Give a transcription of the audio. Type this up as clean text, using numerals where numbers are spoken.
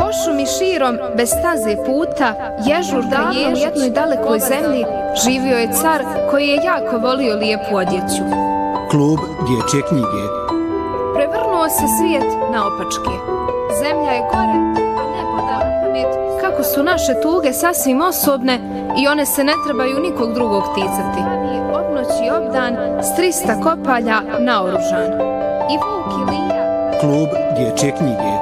šumi širom, bez staze puta, ježurka u jednoj dalekoj zemlji, živio je car koji je jako volio lijepu odjeću. Klub dječje knjige. Prevrnuo se svijet naopačke. Zemlja je gore, a nebo napamet. Kako su naše tuge sasvim osobne i one se ne trebaju nikog drugog ticati. Obnoć i obdan s 300 kopalja naoružan. I vuk i lija. Klub dječje knjige.